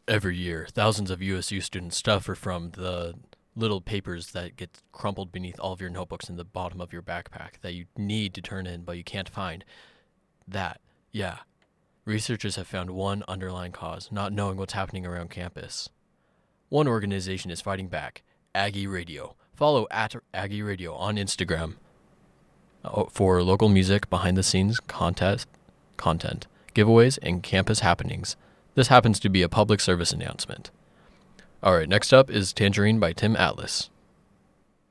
Every year, thousands of USU students suffer from the little papers that get crumpled beneath all of your notebooks in the bottom of your backpack that you need to turn in but you can't find. That, yeah. Researchers have found one underlying cause, not knowing what's happening around campus. One organization is fighting back, Aggie Radio. Follow at Aggie Radio on Instagram for local music, behind the scenes content, giveaways, and campus happenings. This happens to be a public service announcement. All right, next up is Tangerine by Tim Atlas.